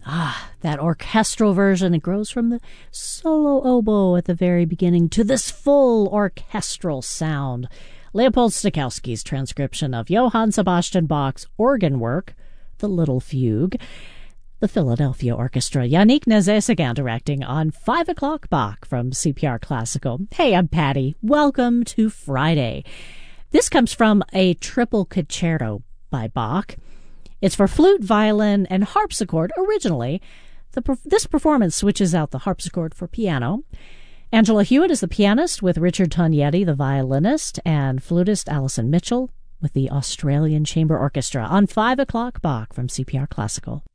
That orchestral version, it grows from the solo oboe at the very beginning to this full orchestral sound. Leopold Stokowski's transcription of Johann Sebastian Bach's organ work, The Little Fugue. The Philadelphia Orchestra, Yannick Nézet-Séguin directing on 5 o'clock Bach from CPR Classical. Hey, I'm Patty. Welcome to Friday. This comes from a triple concerto by Bach. It's for flute, violin, and harpsichord originally. This performance switches out the harpsichord for piano. Angela Hewitt is the pianist, with Richard Tognetti, the violinist, and flutist Alison Mitchell with the Australian Chamber Orchestra on 5 o'clock Bach from CPR Classical.